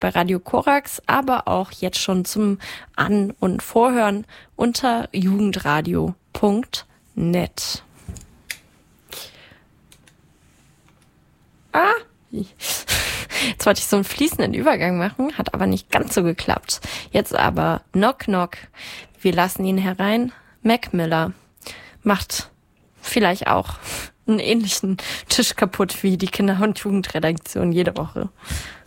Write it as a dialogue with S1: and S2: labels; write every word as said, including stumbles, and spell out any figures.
S1: bei Radio Korax, aber auch jetzt schon zum An- und Vorhören unter jugendradio punkt net. Ah, jetzt wollte ich so einen fließenden Übergang machen, hat aber nicht ganz so geklappt. Jetzt aber Knock Knock. Wir lassen ihn herein. Mac Miller macht vielleicht auch einen ähnlichen Tisch kaputt wie die Kinder- und Jugendredaktion jede Woche.